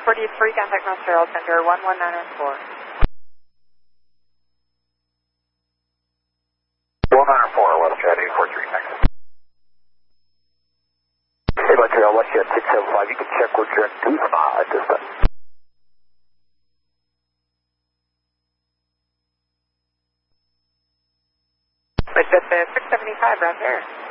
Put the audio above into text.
43, contact Montreal Center 11904. 194, WestJet 843, Texas. Hey, Montreal, WestJet 675, you can check with your Guzma at this time. WestJet 675, roger.